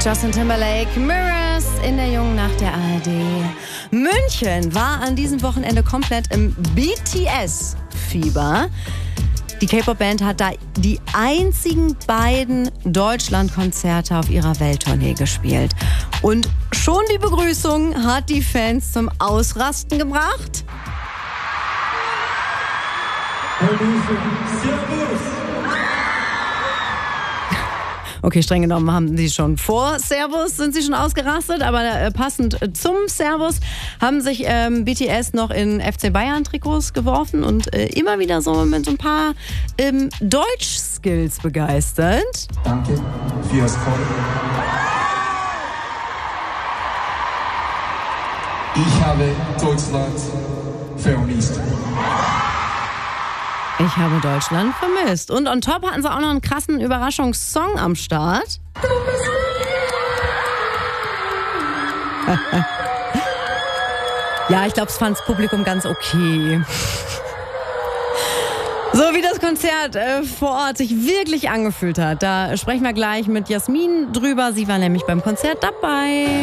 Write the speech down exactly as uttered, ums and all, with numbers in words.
Justin Timberlake, Mirrors in der Jungen Nacht der A R D. München war an diesem Wochenende komplett im B T S-Fieber. Die K-Pop-Band hat da die einzigen beiden Deutschlandkonzerte auf ihrer Welttournee gespielt. Und schon die Begrüßung hat die Fans zum Ausrasten gebracht. Okay, streng genommen haben sie schon vor Servus, sind sie schon ausgerastet, aber äh, passend zum Servus haben sich ähm, B T S noch in F C Bayern-Trikots geworfen und äh, immer wieder so mit so ein paar ähm, Deutsch-Skills begeistert. Danke fürs Kommen. Ich habe Deutschland vermisst. Ich habe Deutschland vermisst. Und on top hatten sie auch noch einen krassen Überraschungssong am Start. Ja, ich glaube, es fand das Publikum ganz okay. So wie das Konzert äh, vor Ort sich wirklich angefühlt hat, da sprechen wir gleich mit Jasmin drüber. Sie war nämlich beim Konzert dabei.